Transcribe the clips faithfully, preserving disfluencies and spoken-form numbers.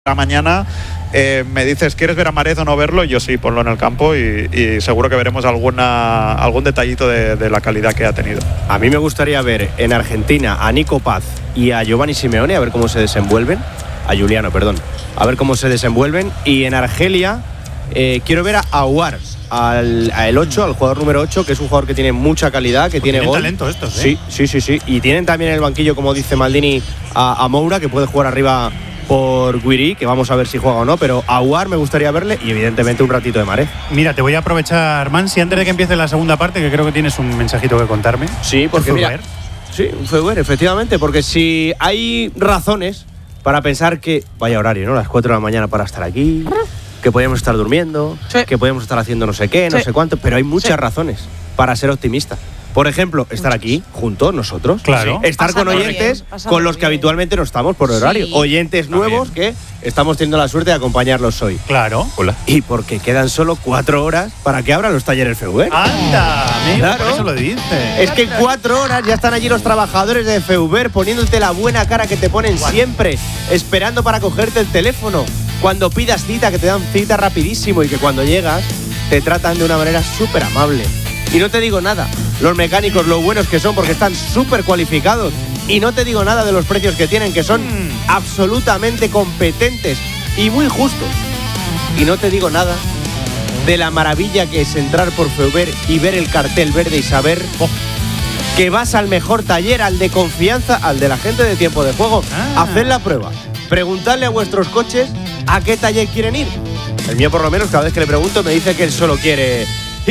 la mañana eh, me dices, ¿quieres ver a Márez o no verlo? Y yo sí, ponlo en el campo y, y seguro que veremos alguna algún detallito de, de la calidad que ha tenido. A mí me gustaría ver en Argentina a Nico Paz y a Giovanni Simeone, a ver cómo se desenvuelven. A Juliano, perdón. A ver cómo se desenvuelven. Y en Argelia eh, quiero ver a Aouar, al, al ocho, al jugador número ocho, que es un jugador que tiene mucha calidad, que pues tiene gol. Talento estos, ¿eh? Sí, sí, sí, sí. Y tienen también en el banquillo, como dice Maldini, a, a Moura, que puede jugar arriba por Guiri, que vamos a ver si juega o no, pero a Aouar me gustaría verle y evidentemente un ratito de Márez. Mira, te voy a aprovechar, Mansi, antes de que empiece la segunda parte, que creo que tienes un mensajito que contarme. Sí, porque mira, sí, un Feuber, efectivamente, porque si hay razones para pensar que vaya horario, ¿no? Las cuatro de la mañana para estar aquí, que podíamos estar durmiendo, sí, que podíamos estar haciendo no sé qué, no sí, sé cuánto, pero hay muchas sí. razones para ser optimista. Por ejemplo, estar aquí juntos nosotros, claro, sí. estar pasando con oyentes bien, con los que bien. habitualmente no estamos por horario, sí. oyentes Está nuevos bien. que estamos teniendo la suerte de acompañarlos hoy. Claro. Hola. Y porque quedan solo cuatro horas para que abran los talleres Feuber. ¡Anda! Amigo, claro. Por eso lo dice. Es que en cuatro horas ya están allí los trabajadores de Feuber poniéndote la buena cara que te ponen bueno. siempre, esperando para cogerte el teléfono. Cuando pidas cita, que te dan cita rapidísimo y que cuando llegas te tratan de una manera súper amable. Y no te digo nada, los mecánicos, lo buenos que son porque están súper cualificados. Y no te digo nada de los precios que tienen, que son mm. absolutamente competentes y muy justos. Y no te digo nada de la maravilla que es entrar por Feuber y ver el cartel verde y saber oh, que vas al mejor taller, al de confianza, al de la gente de tiempo de juego. Ah. Haced la prueba. Preguntadle a vuestros coches a qué taller quieren ir. El mío, por lo menos, cada vez que le pregunto, me dice que él solo quiere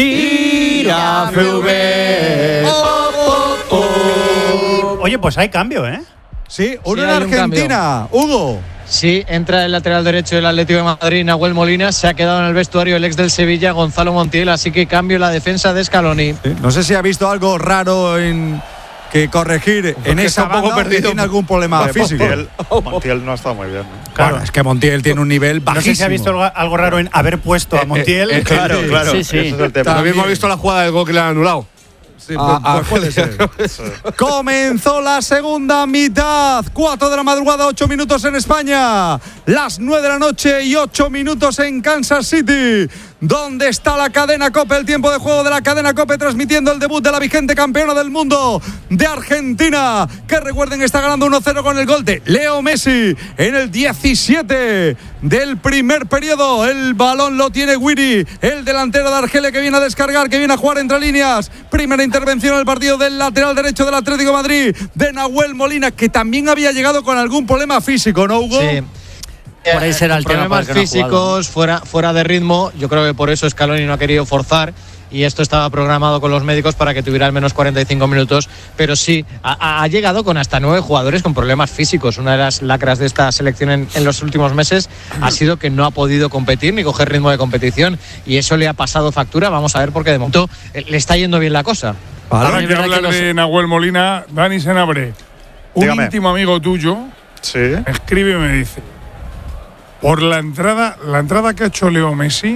ir a Feuber. Oh, oh, oh. Oye, pues hay cambio, ¿eh? Sí, uno sí, en Argentina. Hugo. Sí, entra el lateral derecho del Atlético de Madrid, Nahuel Molina. Se ha quedado en el vestuario el ex del Sevilla, Gonzalo Montiel. Así que cambio la defensa de Scaloni. Sí, no sé si ha visto algo raro en que corregir Porque en esa banda perdido. ¿Tiene algún problema vale, físico? Montiel, Montiel no está muy bien, ¿no? Claro, bueno, es que Montiel tiene un nivel bajísimo. No sé si ha visto algo, algo raro en haber puesto a Montiel. Eh, eh, eh, claro, claro. Sí, sí. Ese es el tema. También hemos visto la jugada del gol que le han anulado. Sí, ah, pues, pues puede ser. Sí. Comenzó la segunda mitad. Cuatro de la madrugada, ocho minutos en España. Las nueve de la noche y ocho minutos en Kansas City. ¿Dónde está la cadena COPE? El tiempo de juego de la cadena COPE transmitiendo el debut de la vigente campeona del mundo de Argentina, que recuerden está ganando uno cero con el gol de Leo Messi en el diecisiete del primer periodo. El balón lo tiene Guiri, el delantero de Argelia, que viene a descargar, que viene a jugar entre líneas. Primera intervención en el partido del lateral derecho del Atlético de Madrid, de Nahuel Molina, que también había llegado con algún problema físico, ¿no, Hugo? Sí. Por ahí será el problemas tema físicos, no jugado, ¿no? fuera, fuera de ritmo. Yo creo que por eso Scaloni no ha querido forzar. Y esto estaba programado con los médicos para que tuviera al menos cuarenta y cinco minutos. Pero sí, ha, ha llegado con hasta nueve jugadores con problemas físicos. Una de las lacras de esta selección en, en los últimos meses ha sido que no ha podido competir ni coger ritmo de competición. Y eso le ha pasado factura. Vamos a ver, porque de momento le está yendo bien la cosa. Vale. Ahora que hablas de los... Nahuel Molina, Dani Senabre, un Dígame. íntimo amigo tuyo, sí. me escribe y me dice: por la entrada, la entrada que ha hecho Leo Messi,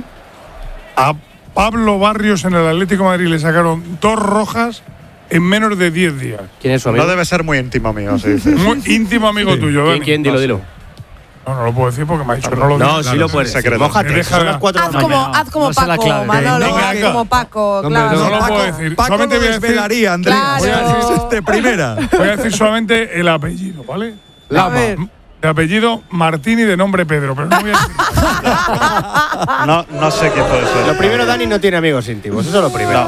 a Pablo Barrios en el Atlético de Madrid le sacaron dos rojas en menos de diez días. ¿Quién es su amigo? No debe ser muy íntimo mío, se dice. Muy íntimo amigo sí. tuyo, Dani. ¿Quién? ¿Quién? Dilo, dilo. No, no lo puedo decir porque me ha dicho no lo No, digas. sí lo puedes decir. Mójate, son las cuatro de Haz la como, mañana. haz como No Paco, Manolo, Venga, haz venga. como Paco, No, claro. no lo Paco, puedo decir. Paco Solamente lo voy a decir- desvelaría, Andrés. Claro. Voy a decir de primera. Voy a decir solamente el apellido, ¿vale? A ver. De apellido Martín y de nombre Pedro, pero no voy a decir. No, no sé quién puede ser. Lo primero, Dani no tiene amigos íntimos. Eso es lo primero.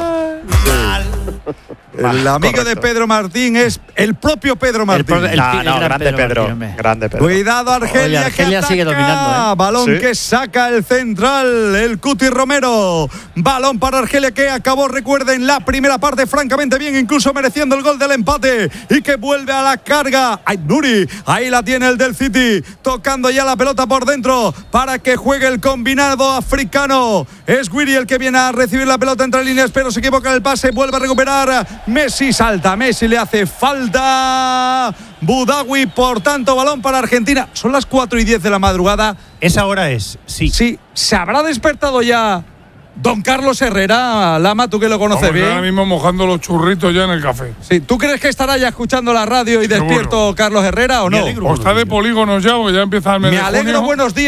El amigo Correcto. de Pedro Martín es el propio Pedro Martín. pro- el- No, no, gran grande Pedro Pedro. Martín, hombre. Grande Pedro. Cuidado, Argelia. Oye, Argelia que sigue ataca. dominando, ¿eh? Balón Sí. que saca el central, el Cuti Romero. Balón para Argelia, que acabó, recuerden, la primera parte francamente bien, incluso mereciendo el gol del empate. Y que vuelve a la carga. Ay, Nuri, ahí la tiene el del City, tocando ya la pelota por dentro para que juegue el combinado africano. Es Guiri el que viene a recibir la pelota entre líneas, pero se equivoca en el pase. Vuelve a recuperar. Messi salta. Messi le hace falta. Budawi, por tanto, balón para Argentina. Son las cuatro y diez de la madrugada. Esa hora es, sí. Sí, se habrá despertado ya Don Carlos Herrera, Lama, tú que lo conoces Vamos, bien. ahora mismo mojando los churritos ya en el café. Sí, ¿tú crees que estará ya escuchando la radio y Seguro. despierto Carlos Herrera o no? O está de polígonos ya, porque ya empieza el mes Me de alegro, junio. buenos días.